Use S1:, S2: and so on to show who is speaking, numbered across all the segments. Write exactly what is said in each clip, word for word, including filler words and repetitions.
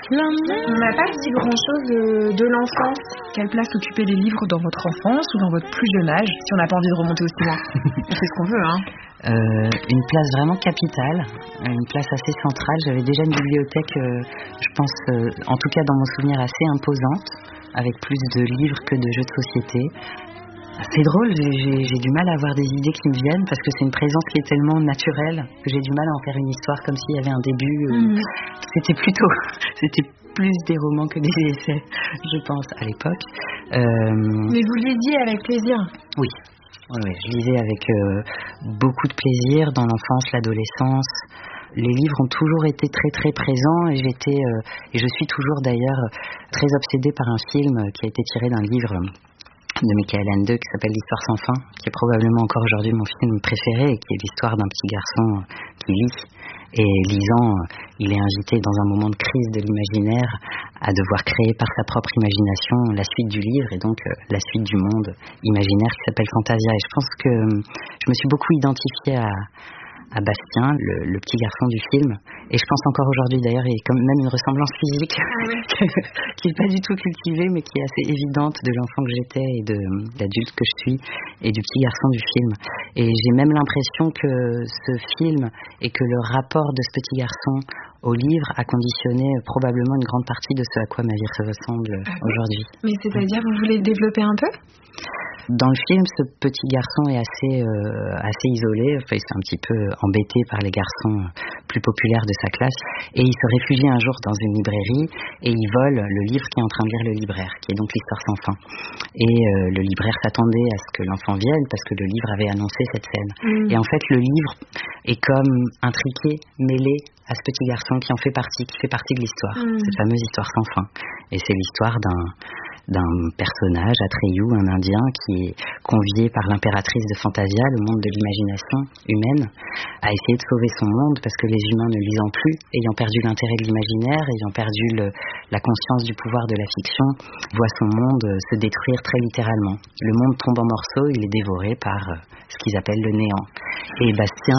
S1: On n'a pas dit grand-chose de, de l'enfance.
S2: Quelle place occupaient les livres dans votre enfance ou dans votre plus jeune âge, si on n'a pas envie de remonter aussi loin? On fait ce qu'on veut, hein.
S3: Euh, une place vraiment capitale, une place assez centrale. J'avais déjà une bibliothèque, euh, je pense, euh, en tout cas dans mon souvenir, assez imposante, avec plus de livres que de jeux de société. C'est drôle, j'ai, j'ai du mal à avoir des idées qui me viennent parce que c'est une présence qui est tellement naturelle que j'ai du mal à en faire une histoire comme s'il y avait un début. Mmh. C'était plutôt, c'était plus des romans que des essais, je pense, à l'époque.
S1: Euh... Mais vous lisiez avec plaisir?
S3: Oui. Oui, oui, je lisais avec euh, beaucoup de plaisir dans l'enfance, l'adolescence. Les livres ont toujours été très très présents et j'étais euh, et je suis toujours d'ailleurs très obsédée par un film qui a été tiré d'un livre de Michael Ende qui s'appelle L'Histoire sans fin, qui est probablement encore aujourd'hui mon film préféré et qui est l'histoire d'un petit garçon qui lit. Et lisant, il est invité dans un moment de crise de l'imaginaire à devoir créer par sa propre imagination la suite du livre et donc la suite du monde imaginaire qui s'appelle Fantasia. Et je pense que je me suis beaucoup identifiée à, à Bastien, le, le petit garçon du film. Et je pense encore aujourd'hui d'ailleurs, il y a quand même une ressemblance physique qui n'est pas du tout cultivée mais qui est assez évidente de l'enfant que j'étais et de l'adulte que je suis et du petit garçon du film. Et j'ai même l'impression que ce film et que le rapport de ce petit garçon au livre a conditionné probablement une grande partie de ce à quoi ma vie se ressemble aujourd'hui.
S1: Mais c'est-à-dire, vous voulez développer un peu ?
S3: Dans le film, ce petit garçon est assez, euh, assez isolé, enfin, il est un petit peu embêté par les garçons plus populaires de sa classe, et il se réfugie un jour dans une librairie, et il vole le livre qui est en train de lire le libraire, qui est donc l'Histoire sans fin. Et euh, le libraire s'attendait à ce que l'enfant vienne, parce que le livre avait annoncé cette scène. Mmh. Et en fait, le livre est comme intriqué, mêlé à ce petit garçon qui en fait partie, qui fait partie de l'histoire, mmh. cette fameuse histoire sans fin. Et c'est l'histoire d'un d'un personnage, Atreyu, un Indien, qui est convié par l'impératrice de Fantasia, le monde de l'imagination humaine, à essayer de sauver son monde parce que les humains ne lisant plus, ayant perdu l'intérêt de l'imaginaire, ayant perdu le, la conscience du pouvoir de la fiction, voient son monde se détruire très littéralement. Le monde tombe en morceaux, il est dévoré par ce qu'ils appellent le néant. Et Bastien,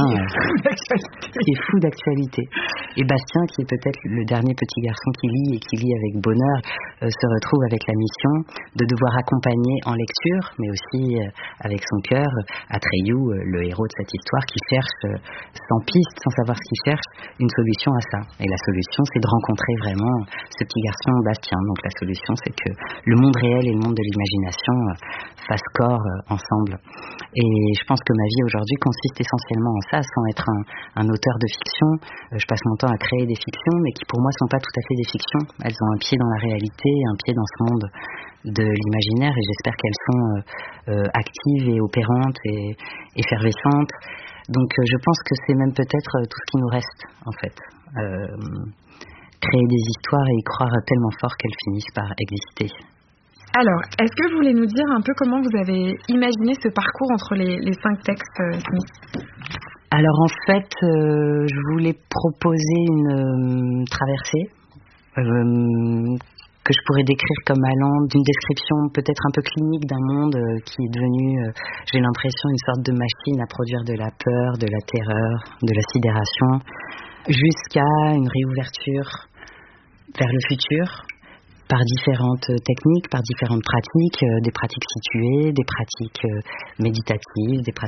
S3: qui est fou d'actualité. Et Bastien, qui est peut-être le dernier petit garçon qui lit et qui lit avec bonheur, euh, se retrouve avec la mission de devoir accompagner en lecture, mais aussi euh, avec son cœur, Atreyu, euh, le héros de cette histoire, qui cherche, euh, sans piste, sans savoir ce qu'il cherche, une solution à ça. Et la solution, c'est de rencontrer vraiment ce petit garçon Bastien. Donc la solution, c'est que le monde réel et le monde de l'imagination euh, fassent corps euh, ensemble. Et je pense que ma vie aujourd'hui consiste essentiellement en ça, sans être un, un auteur de fiction. Euh, je passe mon temps à créer des fictions, mais qui pour moi sont pas tout à fait des fictions. Elles ont un pied dans la réalité, un pied dans ce monde de l'imaginaire, et j'espère qu'elles sont euh, euh, actives et opérantes et effervescentes. Donc euh, je pense que c'est même peut-être euh, tout ce qui nous reste, en fait. Euh, créer des histoires et y croire tellement fort qu'elles finissent par exister.
S1: Alors, est-ce que vous voulez nous dire un peu comment vous avez imaginé ce parcours entre les, les cinq textes euh, Smith ?
S3: Alors en fait, euh, je voulais proposer une euh, traversée euh, que je pourrais décrire comme allant d'une description peut-être un peu clinique d'un monde euh, qui est devenu, euh, j'ai l'impression, une sorte de machine à produire de la peur, de la terreur, de la sidération, jusqu'à une réouverture vers le futur, par différentes techniques, par différentes pratiques, euh, des pratiques situées, des pratiques euh, méditatives, des pratiques